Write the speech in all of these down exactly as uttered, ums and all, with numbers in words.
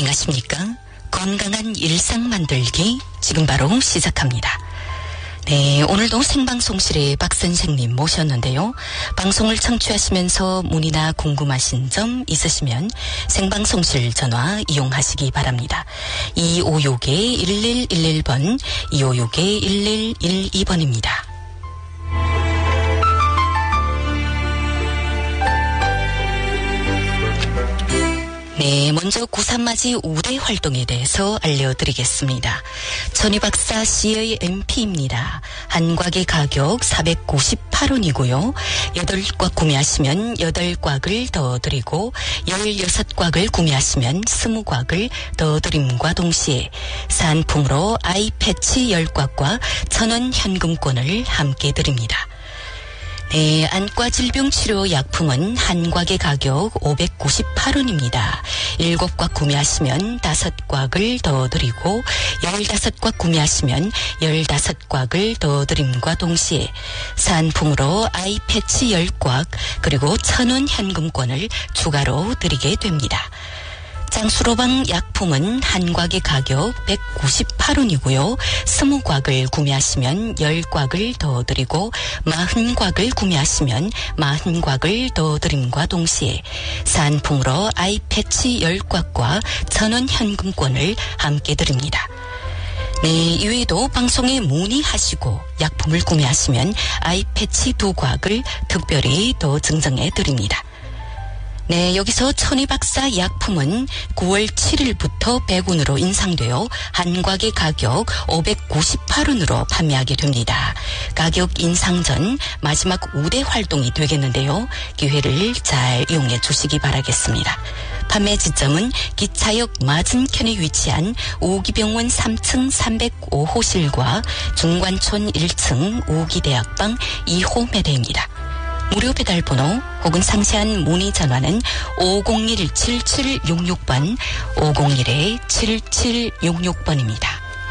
안녕하십니까? 건강한 일상 만들기 지금 바로 시작합니다. 네, 오늘도 생방송실에 박 선생님 모셨는데요. 방송을 청취하시면서 문의나 궁금하신 점 있으시면 생방송실 전화 이용하시기 바랍니다. 이오육 일일일일 번, 이오육 일일일이 번입니다. 네, 먼저 구삼맞이 우대 활동에 대해서 알려드리겠습니다. 천희박사 씨의 엠피입니다. 한 곽의 가격 사백구십팔 원이고요. 여덟 곽 구매하시면 여덟 곽을 더 드리고 열여섯 곽을 구매하시면 스무 곽을 더 드림과 동시에 사은품으로 아이패치 열 곽과 천원 현금권을 함께 드립니다. 네, 안과 질병 치료 약품은 한 곽의 가격 오백구십팔 원입니다. 일곱 곽 구매하시면 다섯 곽을 더 드리고 열다섯 곽 구매하시면 열다섯 곽을 더 드림과 동시에 사은품으로 아이패치 열 곽 그리고 천원 현금권을 추가로 드리게 됩니다. 장수로방 약품은 한 곽의 가격 백구십팔 원이고요. 스무 곽을 구매하시면 열 곽을 더 드리고 마흔 곽을 구매하시면 마흔 곽을 더 드림과 동시에 사은품으로 아이패치 열 곽과 천원 현금권을 함께 드립니다. 네, 이외에도 방송에 문의하시고 약품을 구매하시면 아이패치 두 곽을 특별히 더 증정해 드립니다. 네, 여기서 천희박사 약품은 구월 칠일부터 백 원으로 인상되어 한 곽의 가격 오백구십팔 원으로 판매하게 됩니다. 가격 인상 전 마지막 우대 활동이 되겠는데요. 기회를 잘 이용해 주시기 바라겠습니다. 판매 지점은 기차역 맞은편에 위치한 우기병원 삼 층 삼백오 호실과 중관촌 일 층 우기대학방 이 호 매대입니다. 무료 배달번호 혹은 상세한 문의 전화는 오공일 칠칠육육 번, 오공일 칠칠육육 번입니다.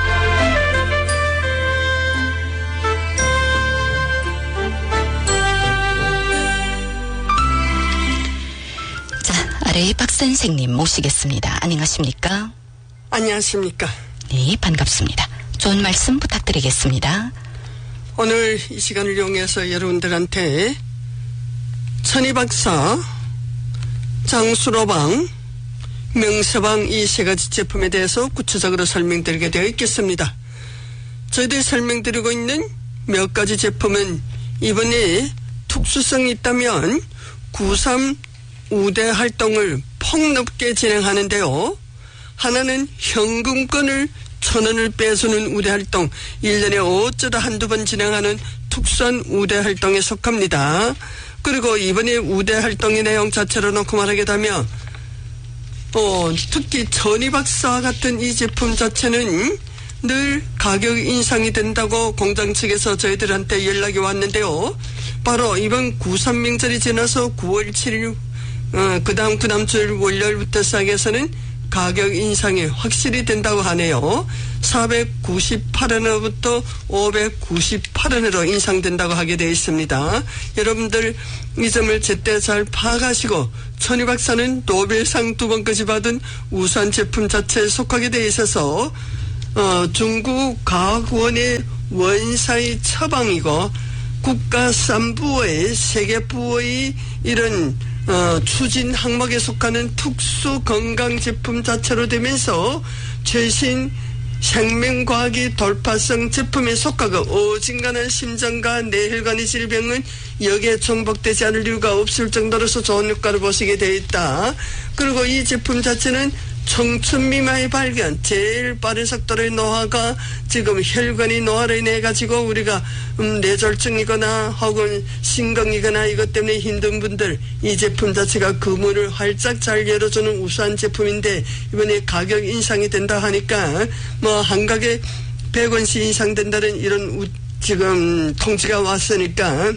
자, 아래에 박 선생님 모시겠습니다. 안녕하십니까? 안녕하십니까? 네, 반갑습니다. 좋은 말씀 부탁드리겠습니다. 오늘 이 시간을 이용해서 여러분들한테 천희박사, 장수로방, 명서방 이 세 가지 제품에 대해서 구체적으로 설명드리게 되어 있겠습니다. 저희들이 설명드리고 있는 몇 가지 제품은 이번에 특수성이 있다면 구삼 우대 활동을 폭넓게 진행하는데요. 하나는 현금권을 천 원을 빼주는 우대 활동, 일 년에 어쩌다 한두 번 진행하는 특수한 우대 활동에 속합니다. 그리고 이번에 우대 활동의 내용 자체로 놓고 말하게 되면 어, 특히 천희박사와 같은 이 제품 자체는 늘 가격 인상이 된다고 공장 측에서 저희들한테 연락이 왔는데요. 바로 이번 구삼 명절이 지나서 구월 칠일 어, 그 다음 그 다음 주일 월요일부터 시작해서는 가격 인상이 확실히 된다고 하네요. 사백구십팔 원부터 오백구십팔 원으로 인상된다고 하게 되어 있습니다. 여러분들 이 점을 제때 잘 파악하시고 천희박사는 노벨상 두 번까지 받은 우수한 제품 자체에 속하게 되어 있어서 어, 중국 과학원의 원사의 처방이고 국가 삼부의 세계부의 이런 어, 추진 항목에 속하는 특수 건강 제품 자체로 되면서 최신 생명과학의 돌파성 제품에 속하고 어진간한 심장과 뇌혈관의 질병은 여기에 정복되지 않을 이유가 없을 정도로서 좋은 효과를 보시게 되어 있다. 그리고 이 제품 자체는 청춘 미만의 발견, 제일 빠른 속도의 노화가 지금 혈관의 노화로 인해 가지고 우리가 음, 뇌졸중이거나 혹은 심경이거나 이것 때문에 힘든 분들 이 제품 자체가 그 문을 활짝 잘 열어주는 우수한 제품인데 이번에 가격 인상이 된다 하니까 뭐 한 가게 백 원씩 인상된다는 이런 우, 지금 통지가 왔으니까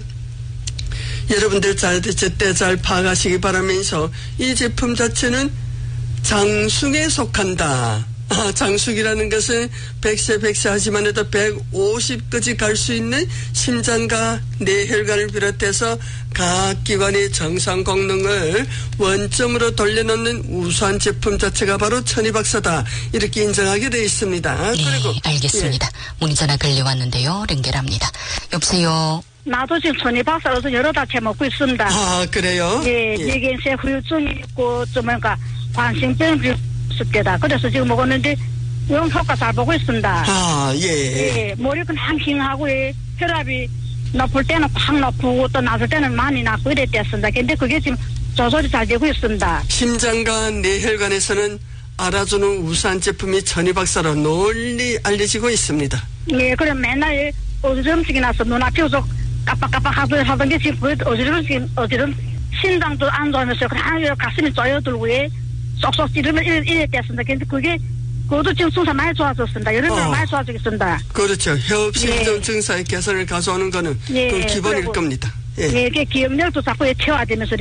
여러분들 잘 제때 잘 파악하시기 바라면서 이 제품 자체는 장숭에 속한다. 아, 장수기라는 것은 백세 백세 하지만 해도 백오십까지 갈 수 있는 심장과 뇌혈관을 비롯해서 각 기관의 정상功能을 원점으로 돌려놓는 우수한 제품 자체가 바로 천희박사다. 이렇게 인정하게 되어 있습니다. 네, 그리고 알겠습니다. 예. 문의전화 걸려왔는데요. 연결합니다. 여보세요. 나도 지금 천희박사로서 여러 달 채먹고 있습니다. 아, 그래요? 예, 예. 뇌경색 후유증이 있고 좀 뭔가 관심병이 있을 때다. 그래서 지금 먹었는데 영 효과 잘 보고 있습니다. 아, 예. 예, 머리 그냥 킹하고 예, 혈압이 높을 때는 확 높고 또 낮을 때는 많이 낮고 이랬댔습니다. 근데 그게 지금 조절이 잘 되고 있습니다. 심장과 뇌혈관에서는 알아주는 우수한 제품이 천희박사로 널리 알려지고 있습니다. 예, 그래 맨날 어지럼증이 나서 눈앞이 좀 깜빡깜빡 하던 게 지금 그 어지럼증, 어지럼 심장도 안 좋으면서 그냥 가슴이 쪼여들고 예, 쏙쏙 찌르면 이래, 이랬댔습니다. 근데 그게 그것도 지금 순서 많이 좋아졌습니다. 여러 명 어. 많이 좋아지겠습니다. 그렇죠. 협심증 예. 증사의 개선을 가져오는 거는 예. 그건 기본일 그리고, 겁니다. 예. 예, 이게 기억력도 자꾸 채워지면서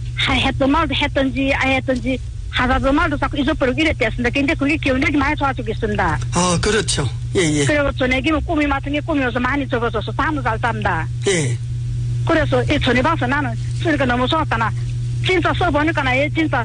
했던 말도 했던지 안 했던지 하자던 말도 자꾸 잊어버리고 이랬댔습니다. 근데 그게 기억력이 많이 좋아지고 있습니다. 아, 그렇죠. 예, 예. 그리고 저녁이면 꿈이 같은 게 꿈이어서 많이 적어져서 잠도 잘 잡니다. 예. 그래서 이 천희박사 나는 쓰니까 너무 좋았다나 진짜 써보니까 나 진짜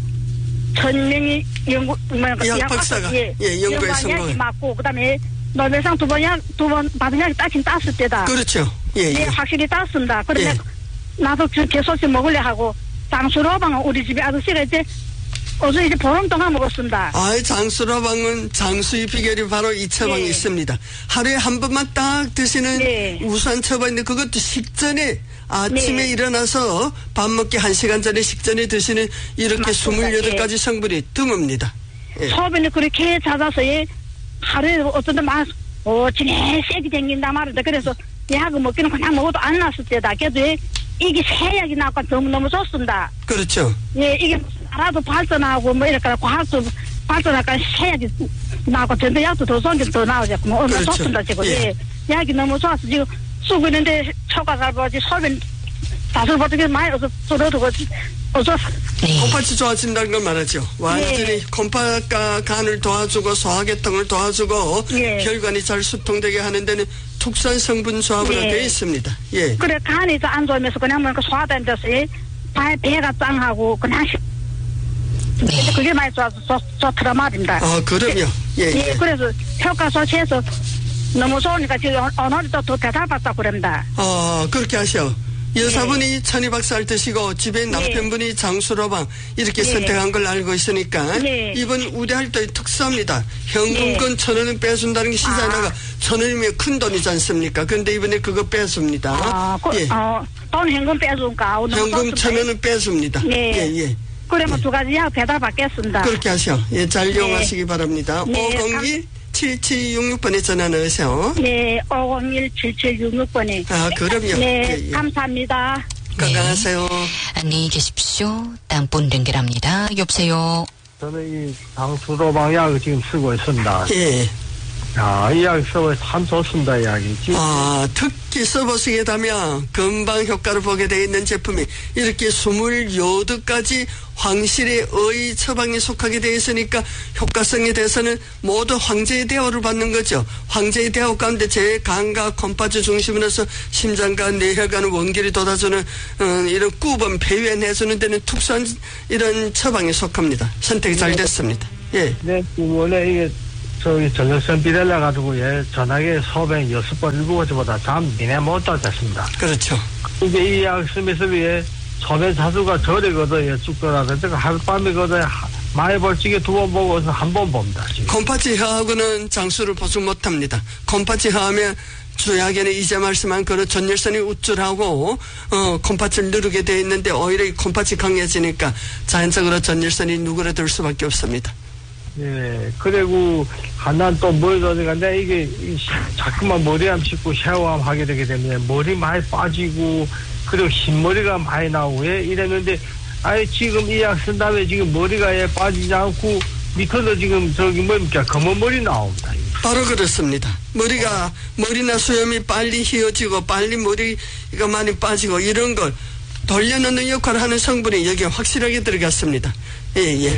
천 명이 연구 뭐야 약 박사가 예, 연구에 성공. 맞고 그다음에 노벨상 두 번 약 두 번 받은 약이 따긴 땄을 때다. 그렇죠. 예, 예. 예, 확실히 땄습니다. 그런데 예. 나도 계속씩 먹으려 하고 장수로방은 우리 집에 아저씨가 이제 어제 이제 보름 동안 먹었습니다. 아, 장수로방은 장수의 비결이 바로 이 처방이 예. 있습니다. 하루에 한 번만 딱 드시는 네. 우수한 처방인데 그것도 식전에 아침에 네. 일어나서 밥 먹기 한 시간 전에 식전에 드시는 이렇게 맞습니다. 스물여덟 가지 예. 성분이 드뭅니다. 예. 소변이 그렇게 잦아서 예, 하루에 어떤 데막 어, 진해 세게 댕긴다 말이다. 그래서 약을 먹기는 그냥 먹어도 안 났을 때다. 그래도 예, 이게 새 약이 나고 너무너무 좋습니다. 그렇죠. 예, 이게 나라도 발전하고 뭐 이렇게 과학도 발전하니까 새 약이 나고 전도 약도 더 좋은 게 더 나오겠고 뭐 얼마나 그렇죠. 좋습니다 지금. 예. 예. 약이 너무 좋아서 지금 쓰고 있는데 초가 잘 보지 소변 다섯 번째 많이 어서 줄어들고 어서 네. 콩팥이 좋아진다는 걸 말하죠. 완전히 예. 콩팥과 간을 도와주고 소화계통을 도와주고 예. 혈관이 잘 수통되게 하는 데는 특수한 성분 조합으로 예. 되어 있습니다. 예. 그래 간이 안 좋으면서 그냥 뭐그 소화된 데서 예, 배, 배가 짱하고 그냥 시- 근데 그게 많이 좋아 좋, 좋더라 말입니다. 아, 그럼요. 예, 예, 예. 그래서 효과 소치해서 너무 좋으니까 지금 오늘도 더 대답받다 그럽니다. 어, 그렇게 하셔. 여사분이 예. 천희박사를 드시고 집에 남편분이 장수로방 이렇게 예. 선택한 걸 알고 있으니까 예. 이번 우대활동이 특수합니다. 현금권 천 원은 빼준다는 게 시장에다가 아. 천 원이면 큰 돈이지 않습니까? 그런데 이번에 그거 빼줍니다. 아, 그, 예. 어, 돈 현금 빼줄까? 어, 너무 현금 좋습니다. 천 원은 빼줍니다. 예. 예, 예. 그러면 두 가지 약 배달 받겠습니다. 그렇게 하셔. 예, 잘 이용하시기 바랍니다. 네, 오공일 칠칠육육 번에 전화 넣으세요. 네, 오공일 칠칠육육 번에. 아, 그럼요. 네, 예, 예. 감사합니다. 건강하세요. 안녕히 계십시오. 다음 분 연결합니다. 여보세요. 저는 이 장수로방 약을 지금 쓰고 있습니다. 예. 야, 이 약 써서 참 좋습니다, 이 약이. 지금 아, 특히 써보시게 되면 금방 효과를 보게 되어 있는 제품이 이렇게 스물여덟 가지 황실의 의 처방에 속하게 되어 있으니까 효과성에 대해서는 모두 황제의 대우를 받는 거죠. 황제의 대우 가운데 제 간과 콩팥을 중심으로서 심장과 뇌혈관을 원기를 돋아주는 어, 이런 꾸범 배변해주는 데는 특수한 이런 처방에 속합니다. 선택이 잘 됐습니다. 예. 네, 원래 이게 저기 전력성 비대라 가지고 예, 전화기에 소변 여섯 번 일곱 번째보다 잠 미네 못 잤습니다. 그렇죠. 이게 이 약 쓰면서 예, 소변 자수가 저리거든 예, 죽더라도 제가 하룻밤이거든 많이 벌찍이 두 번 보고서 한 번 봅니다. 지금. 콩팥이 허하고는 장수를 보충 못합니다. 콩팥이 허하면 주약에는 이제 말씀한 그런 전열선이 우쭐하고 어, 콩팥을 누르게 되어 있는데 오히려 이 콩팥이 강해지니까 자연적으로 전열선이 누그러들 수밖에 없습니다. 예, 그리고 하나는 또 머리가 어디 간데 이게 이, 자꾸만 머리암 씻고 샤워암 하게 되게 되면 머리 많이 빠지고 그리고 흰머리가 많이 나오고 예, 이랬는데 아예 지금 이 약 쓴 다음에 지금 머리가 예, 빠지지 않고 밑에도 지금 저기 뭡니까 검은 머리 나옵니다. 바로 그렇습니다. 머리가 머리나 수염이 빨리 휘어지고 빨리 머리가 많이 빠지고 이런 걸 돌려놓는 역할을 하는 성분이 여기에 확실하게 들어갔습니다. 예, 예.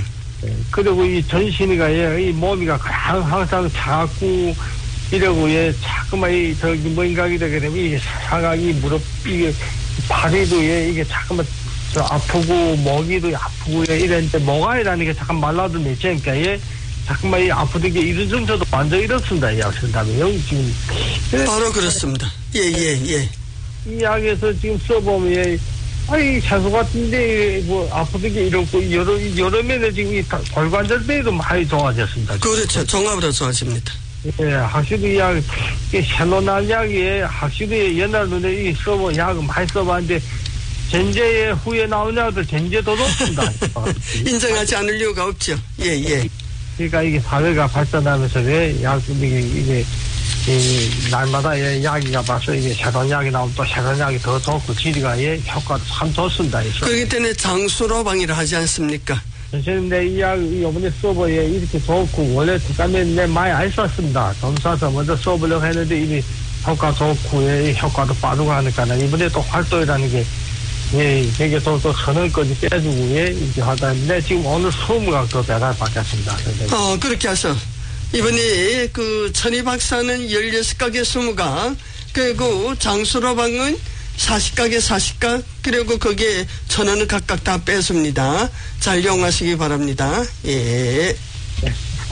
그리고 이 전신이가 예, 이 몸이가 항상 작고 이러고 예, 자꾸만 이 저기 뭔가게 되게 되면 이게 사각이 무릎 이게 다리도 예, 이게 자꾸만 저 아프고 먹이도 아프고 예, 이랬는데 뭐가이라는 게 잠깐 말라도 내지니까 예, 자꾸만 이 아프던 게 이런 정도도 완전 이렇습니다. 이 약 쓴다면 지금 바로 그렇습니다. 예예예. 예, 예. 이 약에서 지금 써보면 예, 아이 차수 같은데 뭐 아프던 게 이렇고 여러 여름에는 지금 이 골관절 때도 많이 좋아졌습니다. 그렇죠. 종합으로 좋아집니다. 예, 확실히 약, 이 새로 난 약이 확실히 옛날 눈에 이 써보 약을 많이 써봤는데 전제에 후에 나온 약들 전제 더 높습니다. 인정하지 않을 이유가 없죠. 예, 예. 그러니까 이게 사회가 발전하면서 왜 약, 이게, 이게, 이, 날마다 예, 약이가 봐서 이게 새로운 약이 나오면 또 새로운 약이 더 좋고 질이가 예, 효과도 참 좋습니다. 그렇기 때문에 장수로방이라 하지 않습니까? 선생님, 내 이 약, 이번에 써보에 이렇게 좋고, 원래 특감에 내 많이 안 썼습니다. 좀 써서 먼저 써보려고 했는데, 이게 효과 좋고, 예, 효과도 빠르고 하니까, 이번에 또 활동이라는 게, 예, 되게 또, 또 선언까지 빼주고, 예, 이렇게 하다. 내 지금 오늘 이십 각 더 배달 받겠습니다. 어, 그렇게 해서, 이번에 그 천희 박사는 열여섯 각에 이십 각, 그리고 장수로방은 사십 각에 사십 각, 그리고 거기에 천 원을 각각 다 뺐습니다. 잘 이용하시기 바랍니다. 예. 네,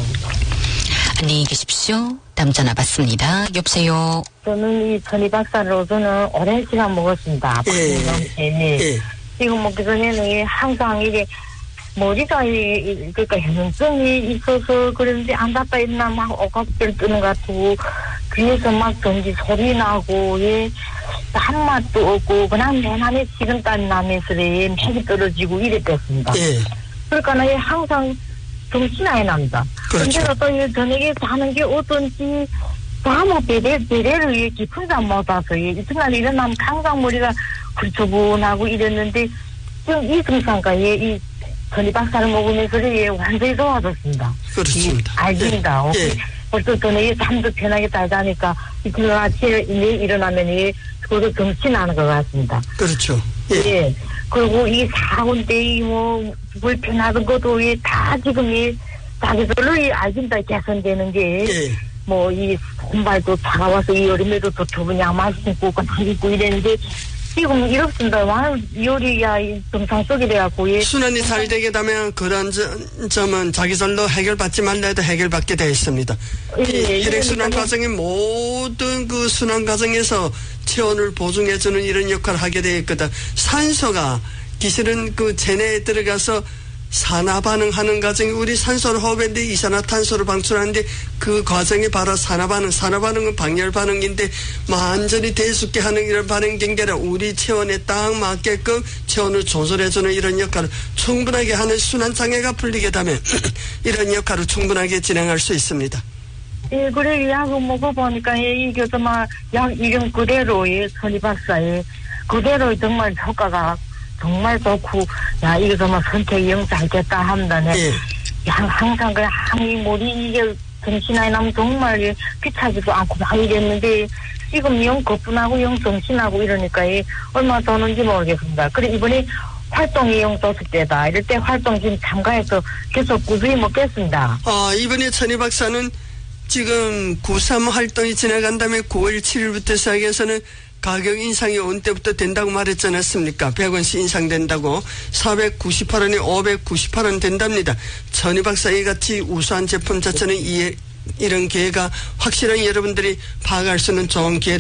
안녕히 계십시오. 다음 전화 받습니다. 여보세요. 저는 이 천희 박사로서는 오랜 시간 먹었습니다. 예. 예. 예. 지금 먹기 전에는 항상 이게 머리가 이 그러니까 현증이 있어서 그런지 안 닿다 있나 막 오각별 뜨는 것 같고 귀에서 막 전지 소리 나고 예. 한 맛도 없고 그냥 내만에 식은땀 나면서 예. 맥이 떨어지고 이랬댔습니다. 예. 그러니까 예. 항상 정신이 안 납니다. 그렇죠. 근데 또 저녁에 자는 게 어떤지 아무 배대, 배대를 예. 깊은 잠 못 와서 예. 이튿날 일어나면 항상 머리가 굴초분하고 이랬는데 지금 이 증상과 예. 이 천희 박사를 먹으면서 예. 완전히 좋아졌습니다. 그렇습니다. 알겠습니다. 예. 예. 벌써 저녁에 잠도 편하게 잘 자니까 이틀 아침에 일어나면 예. 그것도 정신 나는 것 같습니다. 그렇죠. 예. 예. 그리고 이 사고인데, 뭐, 불편하던 것도, 예, 다 지금, 예, 자기들로 예, 알긴다 개선되는 게, 예. 뭐, 이, 손발도 차가워서 이 여름에도 더 좁은 양말 신고, 그냥 입고 이랬는데, 지금 이렇습니다. 완 요리가 정상 속이 돼갖고, 예. 순환이 잘 되게 되면 그런 점은 자기절로 해결받지 말라 해도 해결받게 되어 있습니다. 예, 이 혈액순환 예, 과정의 모든 그 순환 과정에서 체온을 보증해주는 이런 역할을 하게 되어 있거든. 산소가 기실은 그 체내에 들어가서 산화 반응하는 과정이 우리 산소를 호흡했는데 이산화탄소를 방출하는데 그 과정이 바로 산화 반응. 산화 반응은 방열 반응인데 완전히 대숙게 하는 이런 반응인 게 아니라 우리 체온에 딱 맞게끔 체온을 조절해주는 이런 역할을 충분하게 하는 순환 장애가 풀리게 되면 이런 역할을 충분하게 진행할 수 있습니다. 예, 그래, 약을 먹어보니까, 예, 이게 정말, 약 이름 그대로, 예, 천희 박사의, 그대로 정말 효과가 정말 좋고, 야, 이거 정말 선택이 영 잘 됐다 합니다. 네. 예. 야, 항상 그 항이 머리, 이게 정신이 나면 정말, 예, 귀찮지도 않고 막 이랬는데, 지금 영 거뿐하고 영 정신하고 이러니까, 예, 얼마 더는지 모르겠습니다. 그래, 이번에 활동이 영 소식 때다. 이럴 때 활동 지금 참가해서 계속 꾸준히 먹겠습니다. 아, 이번에 천희 박사는 지금 구삼 활동이 지나간 다음에 구월 칠일부터 시작해서는 가격 인상이 온 때부터 된다고 말했지 않았습니까? 백 원씩 인상된다고. 사백구십팔 원이 오백구십팔 원 된답니다. 천희 박사 이같이 우수한 제품 자체는 이, 이런 기회가 확실하게 여러분들이 파악할 수 있는 좋은 기회를